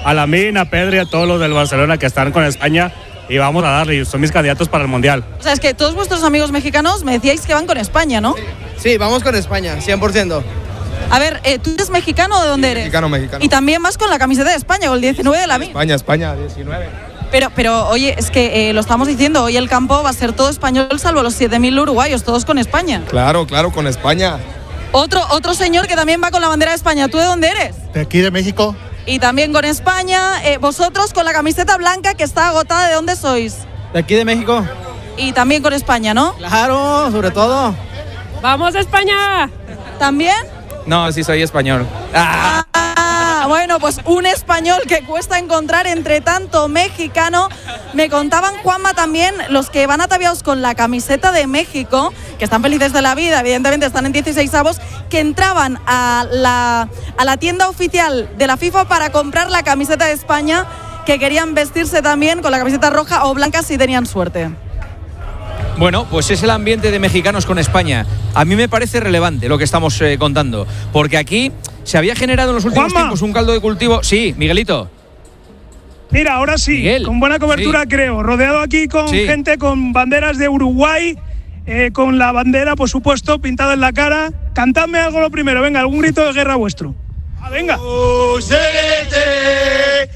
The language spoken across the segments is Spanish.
a Lamine, a Pedri, a todos los del Barcelona que están con España y vamos a darle, son mis candidatos para el Mundial. O sea, es que todos vuestros amigos mexicanos me decíais que van con España, ¿no? Sí, vamos con España, 100%. A ver, ¿tú eres mexicano o de dónde eres? Mexicano. Y también vas con la camiseta de España, con el 19 de Lamine. España, 19. Pero oye, es que lo estamos diciendo, hoy el campo va a ser todo español, salvo los 7.000 uruguayos, todos con España. Claro, con España. Otro señor que también va con la bandera de España. ¿Tú de dónde eres? De aquí de México. Y también con España. Vosotros con la camiseta blanca que está agotada, ¿de dónde sois? ¿De aquí de México? Y también con España, ¿no? Claro, sobre todo. ¡Vamos España! ¿También? No, sí soy español. Bueno, pues un español que cuesta encontrar entre tanto mexicano. Me contaban, Juanma, también los que van ataviados con la camiseta de México, que están felices de la vida, evidentemente están en 16avos, que entraban a la tienda oficial de la FIFA para comprar la camiseta de España, que querían vestirse también con la camiseta roja o blanca si tenían suerte. Bueno, pues es el ambiente de mexicanos con España. A mí me parece relevante lo que estamos contando, porque aquí se había generado en los últimos tiempos un caldo de cultivo. Sí, Miguelito. Mira, ahora sí, Miguel, con buena cobertura, sí. Creo, rodeado aquí con gente con banderas de Uruguay, con la bandera, por supuesto, pintada en la cara. Cantadme algo lo primero, venga, algún grito de guerra vuestro. Venga. Soy celeste,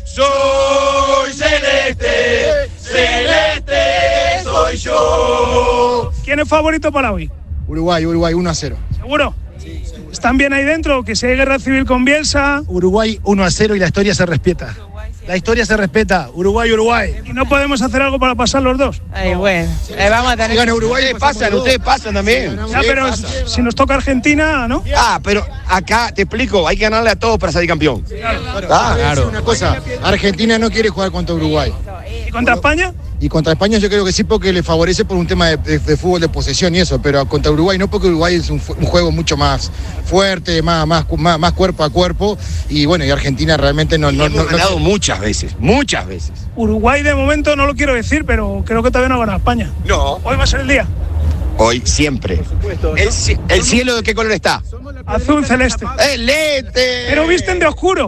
celeste soy yo. ¿Quién es favorito para hoy? Uruguay 1-0. ¿Seguro? Sí, seguro. ¿Están bien ahí dentro? Que si hay guerra civil con Bielsa. Uruguay 1-0 y la historia se respeta. La historia se respeta. Uruguay. ¿Y no podemos hacer algo para pasar los dos? Ay, bueno. Vamos a tener. Si gana Uruguay, ustedes pasan también. Ya, pero si nos toca Argentina, ¿no? Pero acá te explico, hay que ganarle a todos para salir campeón. Claro. Una cosa, Argentina no quiere jugar contra Uruguay. ¿Y contra España? Y contra España yo creo que sí, porque le favorece por un tema de fútbol de posesión y eso, pero contra Uruguay no, porque Uruguay es un juego mucho más fuerte, más cuerpo a cuerpo, y bueno, y Argentina realmente no hemos ganado muchas veces. Uruguay de momento no lo quiero decir, pero creo que todavía no gana España. No. Hoy va a ser el día. Hoy, siempre. ¿El cielo de qué color está? Azul celeste. ¡Celeste! Pero visten de oscuro.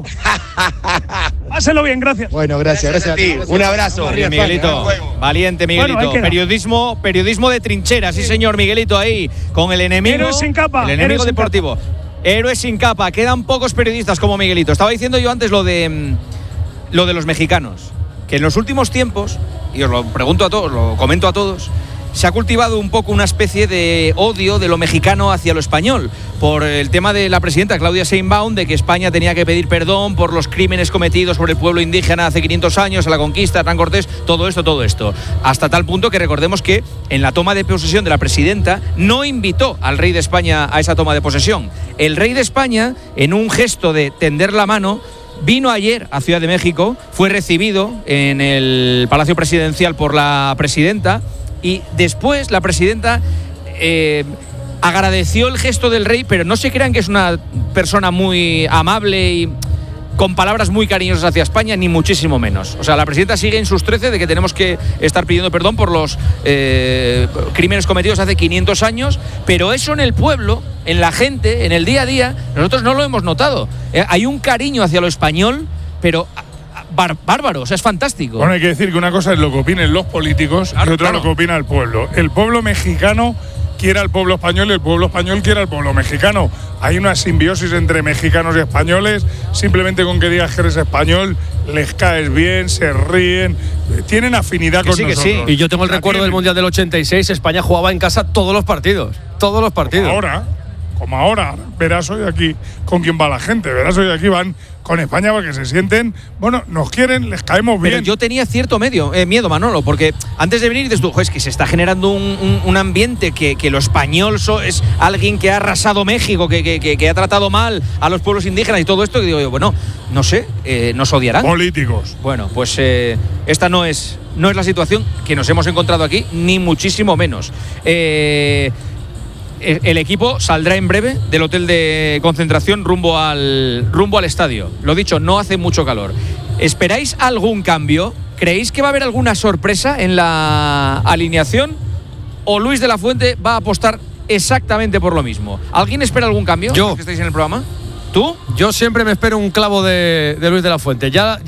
Páselo bien, gracias. Bueno, gracias a ti. Un abrazo. Bien, Miguelito. Valiente, Miguelito. Bueno, periodismo de trinchera, sí señor, Miguelito, ahí con el enemigo. Héroes sin capa. El enemigo deportivo. Héroes sin capa. Quedan pocos periodistas como Miguelito. Estaba diciendo yo antes lo de los mexicanos, que en los últimos tiempos, y os lo pregunto a todos, lo comento a todos, se ha cultivado un poco una especie de odio de lo mexicano hacia lo español, por el tema de la presidenta Claudia Sheinbaum, de que España tenía que pedir perdón por los crímenes cometidos por el pueblo indígena hace 500 años, a la conquista, Hernán Cortés, todo esto. Hasta tal punto que recordemos que en la toma de posesión de la presidenta no invitó al rey de España a esa toma de posesión. El rey de España, en un gesto de tender la mano, vino ayer a Ciudad de México, fue recibido en el Palacio Presidencial por la presidenta, y después la presidenta agradeció el gesto del rey, pero no se crean que es una persona muy amable y con palabras muy cariñosas hacia España, ni muchísimo menos. O sea, la presidenta sigue en sus 13 de que tenemos que estar pidiendo perdón por los crímenes cometidos hace 500 años, pero eso en el pueblo, en la gente, en el día a día, nosotros no lo hemos notado. Hay un cariño hacia lo español, pero bárbaro, o sea, es fantástico. Bueno, hay que decir que una cosa es lo que opinen los políticos, y otra lo que opina el pueblo. El pueblo mexicano quiere al pueblo español y el pueblo español quiere al pueblo mexicano. Hay una simbiosis entre mexicanos y españoles. Simplemente con que digas que eres español, les caes bien, se ríen, tienen afinidad con nosotros. Sí. Y yo tengo el recuerdo del Mundial del 86, España jugaba en casa todos los partidos. Como ahora, verás hoy aquí con quién va la gente, verás hoy aquí van con España porque se sienten, bueno, nos quieren, les caemos bien. Pero yo tenía cierto miedo, Manolo, porque antes de venir dices tú, es que se está generando un ambiente que lo español es alguien que ha arrasado México, que ha tratado mal a los pueblos indígenas y todo esto, y digo yo, bueno, no sé, nos odiarán. Políticos. Bueno, pues esta no es la situación que nos hemos encontrado aquí, ni muchísimo menos. El equipo saldrá en breve del hotel de concentración rumbo al estadio. Lo dicho, no hace mucho calor. ¿Esperáis algún cambio? ¿Creéis que va a haber alguna sorpresa en la alineación? ¿O Luis de la Fuente va a apostar exactamente por lo mismo? ¿Alguien espera algún cambio? Yo. ¿Que estáis en el programa? ¿Tú? Yo siempre me espero un clavo de Luis de la Fuente. Ya